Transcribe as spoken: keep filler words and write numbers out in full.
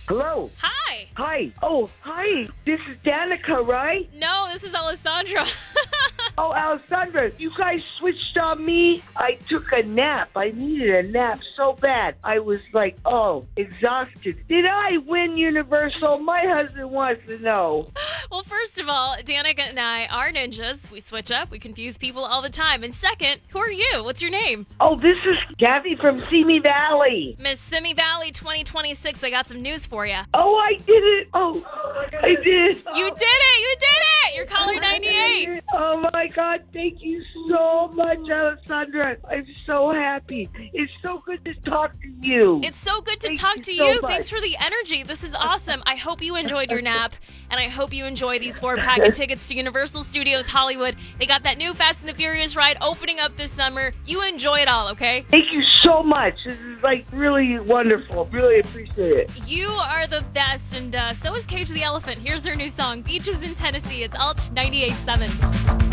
Hello. Hi. Hi. Oh, hi. This is Danica, right? No, this is Alessandra. Oh, Alessandra, you guys switched on me. I took a nap. I needed a nap so bad. I was like, oh, exhausted. Did I win Universal? My husband wants to know. Well, first of all, Danica and I are ninjas. We switch up. We confuse people all the time. And second, who are you? What's your name? Oh, this is Kathy from Simi Valley. Miss Simi Valley twenty twenty-six. I got some news for you. Oh, I did it. Oh, I did. You did it. You did it. You're caller ninety-eight. Oh, my God. Thank you so much, Alessandra. I'm so happy. It's so good to talk to you. It's so good to Thank talk you to so you. much. Thanks for the energy. This is awesome. I hope you enjoyed your nap, and I hope you enjoy these four-pack of tickets to Universal Studios Hollywood. They got that new Fast and the Furious ride opening up this summer. You enjoy it all, okay? Thank you so much. This is, like, really wonderful. Really appreciate it. You are the best, and uh, so is Cage the Elephant. Here's their new song, Beaches in Tennessee. It's Alt ninety-eight point seven.